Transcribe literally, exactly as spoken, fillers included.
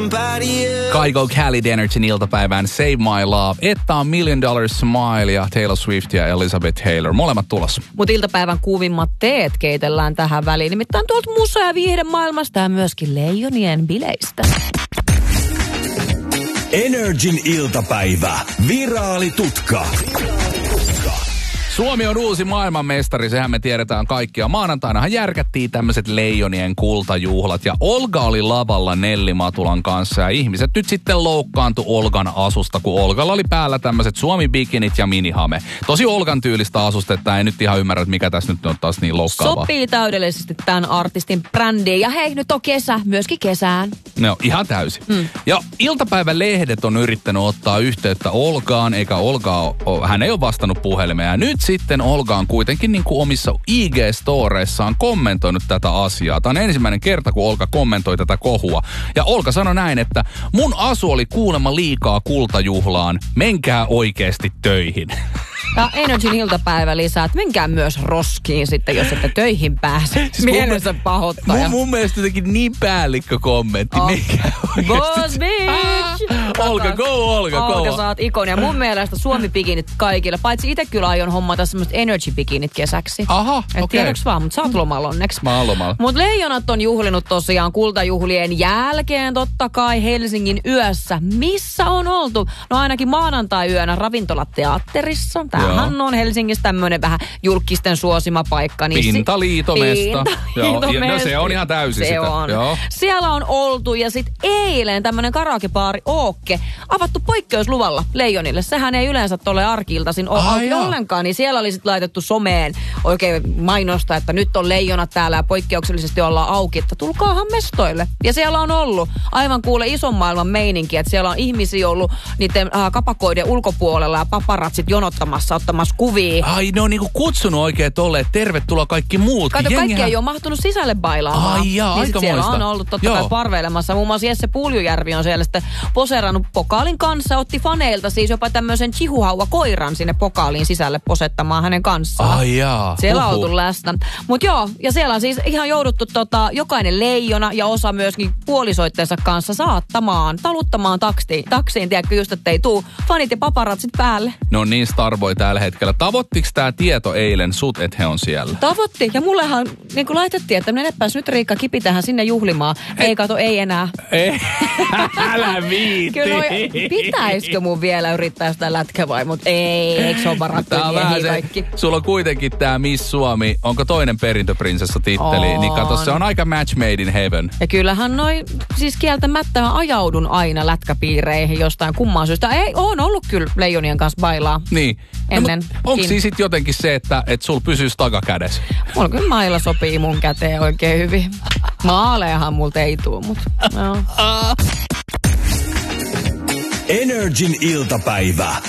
Kygo Khalid Energyn iltapäivään Save My Love. Että on Million Dollar Smile ja Taylor Swift ja Elizabeth Taylor. Molemmat tulossa. Mut iltapäivän kuvimmat teet keitellään tähän väliin. Nimittäin tuolta musa- ja viihdemaailmasta ja myöskin leijonien bileistä. Energin iltapäivä. Viraalitutka. Suomi on uusi maailmanmestari, sehän me tiedetään kaikkia. Maanantainahan järkättiin tämmöiset leijonien kultajuhlat ja Olga oli lavalla Nelli Matulan kanssa ja ihmiset nyt sitten loukkaantu Olgan asusta, kun Olgalla oli päällä tämmöiset Suomi-bikinit ja minihame. Tosi Olgan tyylistä asustetta, ei nyt ihan ymmärrä, että mikä tässä nyt on taas niin loukkaavaa. Sopii täydellisesti tämän artistin brändiin ja hei, nyt on kesä, myöskin kesään. No ihan täysin. Mm. Ja iltapäivälehdet on yrittänyt ottaa yhteyttä Olgaan, eikä Olga ole, hän ei ole vastannut puhelimeen. Ja nyt sitten Olga on kuitenkin niin kuin omissa I G-storeissaan kommentoinut tätä asiaa. Tämä on ensimmäinen kerta, kun Olga kommentoi tätä kohua. Ja Olga sanoi näin, että mun asu oli kuulemma liikaa kultajuhlaan. Menkää oikeasti töihin. Ja Energin iltapäivä lisää, että menkää myös roskiin sitten, jos ette töihin pääse. Siis mielensä pahoittaja. Mun, mun mielestä jotenkin niin päällikkökommentti. Oh. Menkää oikeasti. Boss bitch! Olga, go Olga, go! Olga, sä oot ikoni. Ja mun mielestä Suomi-bikinit kaikille. Paitsi itse kyllä aion hommata semmoiset Energy-bikinit kesäksi. Aha, okei. okei. Okay. vaan, mutta sä oot lomalla onneksi. Mä oon lomalla. Mut leijonat on juhlinut tosiaan kultajuhlien jälkeen totta kai Helsingin yössä. Missä on oltu? No ainakin maanantai-yönä ravintolateatterissa. Tämähän on Helsingissä tämmönen vähän julkisten suosima paikka. Niin Pintaliitomesta. Pintaliitomesta. Joo, no se on ihan täysin se sitä. On. Joo. Siellä on oltu ja sit eilen tämmönen karaokebaari Ookke avattu poikkeusluvalla leijonille. Sehän ei yleensä ole arki-iltaisin ole auki ollenkaan, niin siellä oli sit laitettu someen oikein mainosta, että nyt on leijonat täällä ja poikkeuksellisesti ollaan auki, että tulkaahan mestoille. Ja siellä on ollut aivan kuule ison maailman meininki, että siellä on ihmisiä ollut niiden äh, kapakoiden ulkopuolella ja paparatsit jonottamassa, ottamassa kuvia. Ai, ne on niinku kutsunut oikein tolle, että tervetuloa kaikki muutkin. Kato, kaikki Jengihän... ei ole mahtunut sisälle bailaamaan. Ai jaa, niin aika siellä moista. on ollut totta Joo. kai parveilemassa. Muun muassa Jesse Puljujärvi on siellä sitten poseerannut pokaalin kanssa. Otti faneilta siis jopa tämmöisen chihuahua-koiran sinne pokaaliin sisälle posettamaan hänen kanssaan. Ai jaa. Siellä on oltu läsnä. Mut joo, ja siellä on siis ihan jouduttu tota, jokainen leijona ja osa myöskin puolisoittensa kanssa saattamaan, taluttamaan taksiin, taksiin tiedätkö just, ettei tuu fanit ja paparatsit päälle. No niin starboy tällä hetkellä. Tavoittiko tää tieto eilen sut, että he on siellä? Tavoitti. Ja mullehan niin kuin laitettiin, että menepäs nyt Riikka Kipitähän sinne juhlimaan. Ei Et... kato, ei enää. Ei, älä viitti. Kyllä, pitäisikö mun vielä yrittää sitä lätkä vai, mutta ei, eikö se ole varattu miehiä kaikki? Sulla on kuitenkin tää Miss Suomi, onko toinen perintöprinsessa titteli, on. Niin kato, se on aika match made in heaven. Ja kyllähän noin, siis kieltämättä ajaudun aina lätkäpiireihin jostain kumman syystä. Ei, on ollut kyllä leijonien kanssa bailaa. Niin. Ennen. No, onko siis sit jotenkin se, että et sul pysyisi takakädessä? Mulla kyllä mailla sopii mun käteen oikein hyvin. Maaleahan multa ei tuu, mutta joo. Energin iltapäivä.